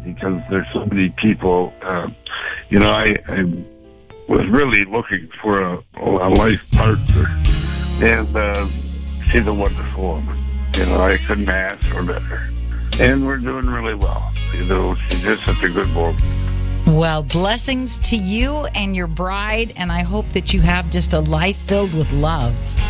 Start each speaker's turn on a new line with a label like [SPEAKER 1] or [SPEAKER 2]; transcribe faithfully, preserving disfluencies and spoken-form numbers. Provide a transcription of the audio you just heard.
[SPEAKER 1] because there's so many people. Uh, you know, I, I was really looking for a, a life partner, and uh, she's a wonderful woman. You know, I couldn't ask for better. And we're doing really well. You know, she's just such a good woman.
[SPEAKER 2] Well, blessings to you and your bride, and I hope that you have just a life filled with love.